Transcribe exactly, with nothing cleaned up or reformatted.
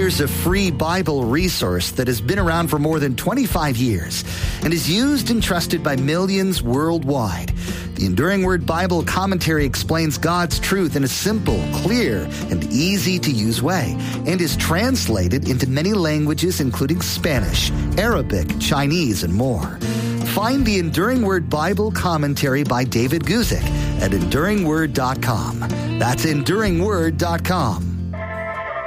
Here's a free Bible resource that has been around for more than twenty-five years and is used and trusted by millions worldwide. The Enduring Word Bible Commentary explains God's truth in a simple, clear, and easy-to-use way, and is translated into many languages including Spanish, Arabic, Chinese, and more. Find the Enduring Word Bible Commentary by David Guzik at enduring word dot com. That's enduring word dot com.